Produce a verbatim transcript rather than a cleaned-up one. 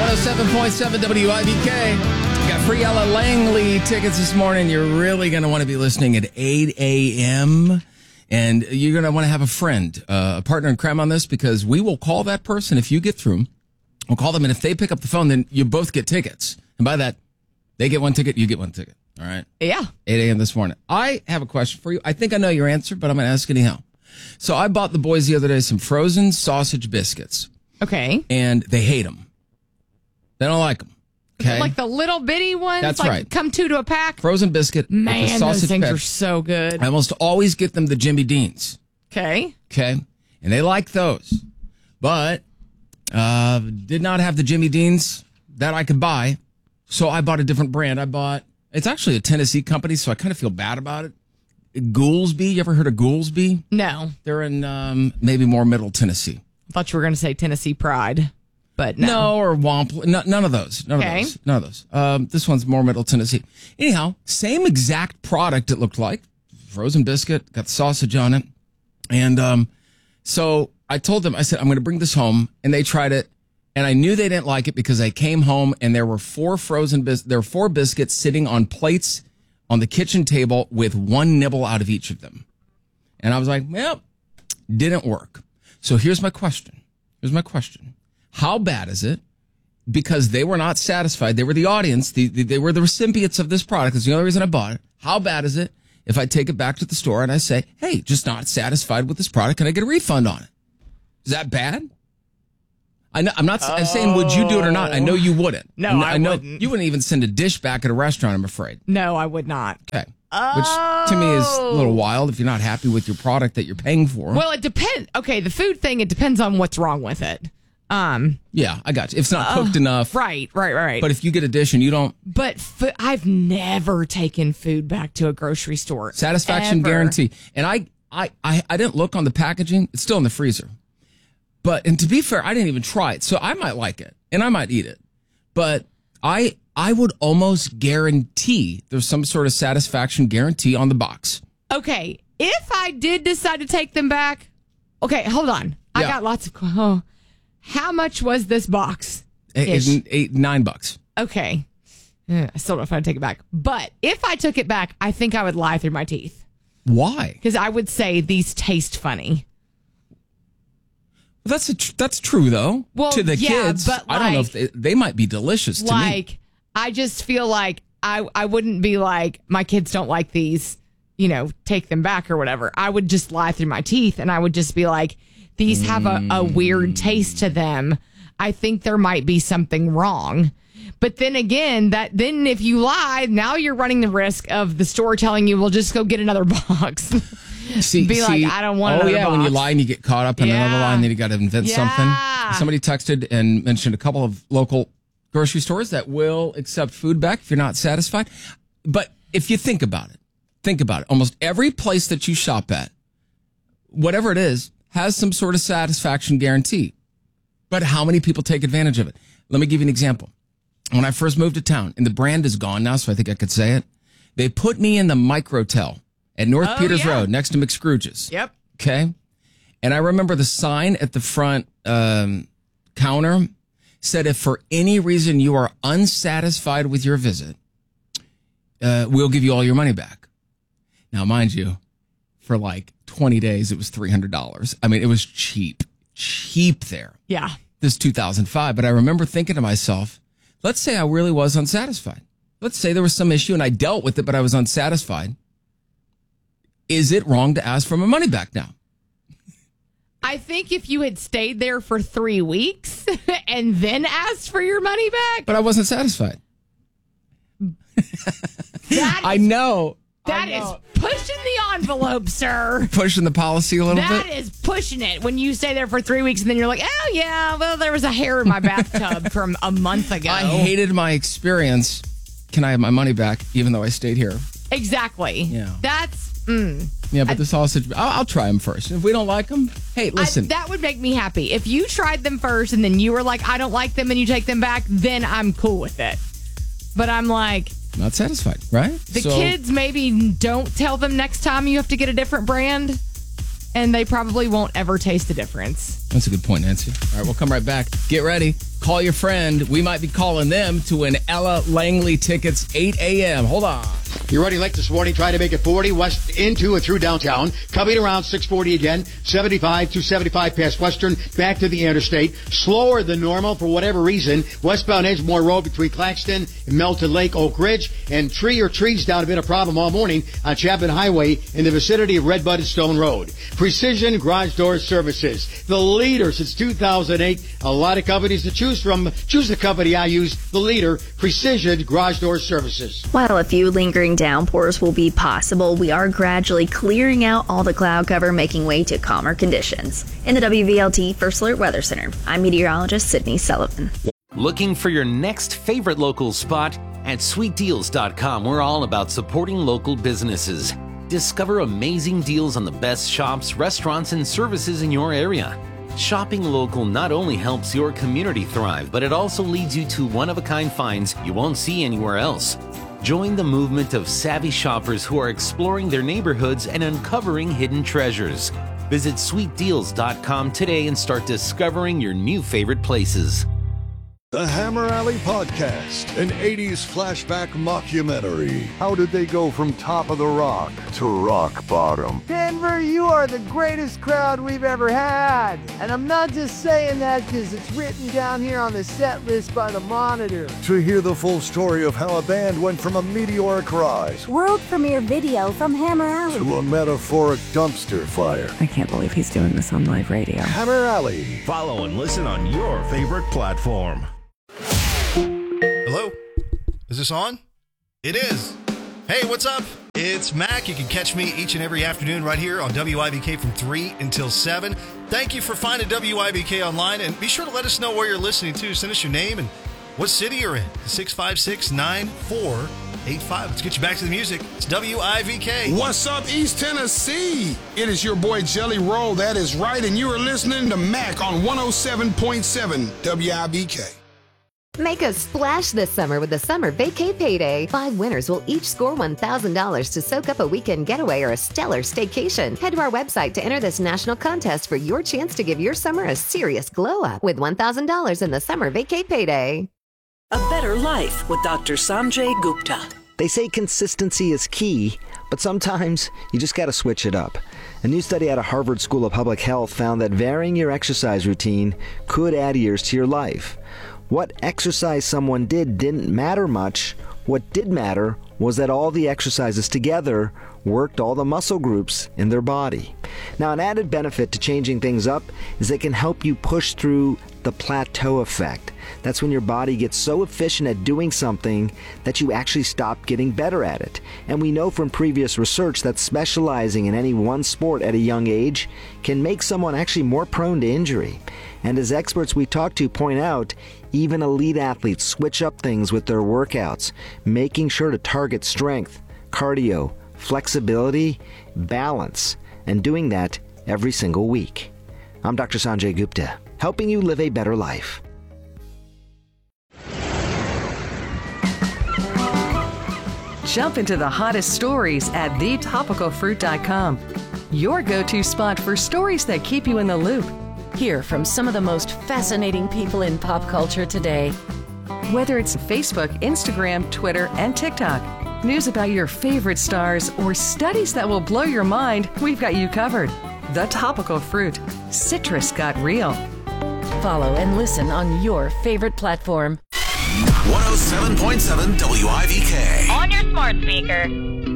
oh seven point seven W I B K. Got free Ella Langley tickets this morning. You're really going to want to be listening at eight a.m. And you're going to want to have a friend, uh, a partner in crime on this, because we will call that person if you get through. We'll call them, and if they pick up the phone, then you both get tickets. And by that, they get one ticket, you get one ticket. All right? Yeah. eight a.m. this morning. I have a question for you. I think I know your answer, but I'm going to ask anyhow. So I bought the boys the other day some frozen sausage biscuits. Okay. And they hate them. They don't like them. Okay. Like the little bitty ones? That's like right. Come two to a pack? Frozen biscuit. Man, with the sausage those things patch. are so good. I almost always get them the Jimmy Deans. Okay. Okay. And they like those. But uh, did not have the Jimmy Deans that I could buy. So I bought a different brand. I bought, it's actually a Tennessee company, so I kind of feel bad about it. Goolsby. You ever heard of Goolsby? No. They're in um, maybe more middle Tennessee. I thought you were going to say Tennessee Pride, but no. No, or Wamp. No, none of those. None Okay. of those. None of those. Um, this one's more middle Tennessee. Anyhow, same exact product it looked like. Frozen biscuit, got the sausage on it. And um, so I told them, I said, I'm going to bring this home. And they tried it. And I knew they didn't like it because I came home and there were four frozen bis- there were four biscuits sitting on plates on the kitchen table with one nibble out of each of them. And I was like, well, didn't work. So here's my question. Here's my question. How bad is it? Because they were not satisfied. They were the audience. The, the, they were the recipients of this product. That's the only reason I bought it. How bad is it if I take it back to the store and I say, hey, just not satisfied with this product. Can I get a refund on it? Is that bad? I know, I'm not I'm saying would you do it or not. I know you wouldn't. No, I know wouldn't. You wouldn't even send a dish back at a restaurant, I'm afraid. No, I would not. Okay. Which to me is a little wild if you're not happy with your product that you're paying for. Well, it depends. Okay, the food thing, it depends on what's wrong with it. Um, yeah, I got you. If it's not cooked enough. Right, right, right. But if you get a dish and you don't. But f- I've never taken food back to a grocery store. Satisfaction ever. guarantee. And I, I, I, I didn't look on the packaging. It's still in the freezer. But, and to be fair, I didn't even try it. So I might like it and I might eat it. But I, I would almost guarantee there's some sort of satisfaction guarantee on the box. Okay, if I did decide to take them back, okay, hold on. I Yeah. got lots of. Oh, how much was this box? Eight, eight, eight, nine bucks. Okay, Eh, I still don't know if I'd take it back. But if I took it back, I think I would lie through my teeth Why? because I would say these taste funny. Well, that's a tr- that's true though. Well, to the yeah, kids, but I don't know like- if they, they might be delicious to me. Like, I just feel like I I wouldn't be like, my kids don't like these, you know, take them back or whatever. I would just lie through my teeth and I would just be like, these have a, a weird taste to them. I think there might be something wrong. But then again, that then if you lie, now you're running the risk of the store telling you, well, just go get another box. See, Be like, see, I don't want Oh another yeah, when you box. lie and you get caught up in Yeah. another lie, and then you got to invent Yeah. something. Somebody texted and mentioned a couple of local grocery stores that will accept food back if you're not satisfied. But if you think about it, think about it. Almost every place that you shop at, whatever it is, has some sort of satisfaction guarantee. But how many people take advantage of it? Let me give you an example. When I first moved to town, and the brand is gone now, so I think I could say it, they put me in the Microtel at North Oh, Peters yeah. Road next to McScrooge's. Yep. Okay. And I remember the sign at the front um, counter said, if for any reason you are unsatisfied with your visit, uh, we'll give you all your money back. Now, mind you, for like twenty days, it was three hundred dollars. I mean, it was cheap, cheap there. Yeah. This two thousand five. But I remember thinking to myself, let's say I really was unsatisfied. Let's say there was some issue and I dealt with it, but I was unsatisfied. Is it wrong to ask for my money back now? I think if you had stayed there for three weeks and then asked for your money back, But I wasn't satisfied. that I is, know. that I is know. pushing the envelope, sir. Pushing the policy a little That bit. is pushing it when you stay there for three weeks and then you're like, oh, yeah, well, there was a hair in my bathtub from a month ago. I hated my experience. Can I have my money back, even though I stayed here? Exactly. Yeah. That's, mm. Yeah, but the sausage, I'll, I'll try them first. If we don't like them, hey, I, listen. that would make me happy. If you tried them first and then you were like, I don't like them and you take them back, then I'm cool with it. But I'm like, not satisfied, right? the So- kids maybe don't tell them next time you have to get a different brand, and they probably won't ever taste the difference. That's a good point, Nancy. All right, we'll come right back. Get ready. Call your friend. We might be calling them to win Ella Langley tickets, eight a.m. Hold on. You're running late this morning, trying to make it forty west into and through downtown. Coming around six forty again, seventy-five to seventy-five past Western, back to the interstate. Slower than normal for whatever reason. Westbound Edgemore Road between Claxton and Melton Lake, Oak Ridge. And tree or trees down, a bit of problem all morning on Chapman Highway in the vicinity of Red Bud and Stone Road. Precision Garage Door Services, the leader since two thousand eight. A lot of companies to choose from. Choose the company I use, the leader, Precision Garage Door Services. While a few lingering downpours will be possible, we are gradually clearing out all the cloud cover, making way to calmer conditions. In the W V L T First Alert Weather Center, I'm meteorologist Sydney Sullivan. Looking for your next favorite local spot? At sweet deals dot com, we're all about supporting local businesses. Discover amazing deals on the best shops, restaurants, and services in your area. Shopping local not only helps your community thrive, but it also leads you to one-of-a-kind finds you won't see anywhere else. Join the movement of savvy shoppers who are exploring their neighborhoods and uncovering hidden treasures. Visit sweet deals dot com today and start discovering your new favorite places. The Hammer Alley Podcast, an eighties flashback mockumentary. How did they go from top of the rock to rock bottom? Denver, you are the greatest crowd we've ever had. And I'm not just saying that because it's written down here on the set list by the Monitor. To hear the full story of how a band went from a meteoric rise world premiere video from Hammer Alley to a metaphoric dumpster fire. I can't believe he's doing this on live radio. Hammer Alley. Follow and listen on your favorite platform. Hello? Is this on? It is. Hey, what's up? It's Mac. You can catch me each and every afternoon right here on W I B K from three until seven. Thank you for finding W I B K online, and be sure to let us know where you're listening to. Send us your name and what city you're in. six five six, nine four eight five. Let's get you back to the music. It's W I V K. What's up, East Tennessee? It is your boy Jelly Roll. That is right, and you are listening to Mac on one oh seven point seven W I B K. Make a splash this summer with the Summer Vacay Payday. Five winners will each score one thousand dollars to soak up a weekend getaway or a stellar staycation. Head to our website to enter this national contest for your chance to give your summer a serious glow up with one thousand dollars in the Summer Vacay Payday. A Better Life with Doctor Sanjay Gupta. They say consistency is key, but sometimes you just got to switch it up. A new study out of Harvard School of Public Health found that varying your exercise routine could add years to your life. What exercise someone did didn't matter much. What did matter was that all the exercises together worked all the muscle groups in their body. Now, an added benefit to changing things up is they can help you push through the plateau effect. That's when your body gets so efficient at doing something that you actually stop getting better at it. And we know from previous research that specializing in any one sport at a young age can make someone actually more prone to injury. And as experts we talk to point out, even elite athletes switch up things with their workouts, making sure to target strength, cardio, flexibility, balance, and doing that every single week. I'm Doctor Sanjay Gupta, helping you live a better life. Jump into the hottest stories at the topical fruit dot com, your go-to spot for stories that keep you in the loop. Hear from some of the most fascinating people in pop culture today. Whether it's Facebook, Instagram, Twitter, and TikTok, news about your favorite stars, or studies that will blow your mind, we've got you covered. The Topical Fruit. Citrus got real. Follow and listen on your favorite platform. one oh seven point seven W I V K. On your smart speaker.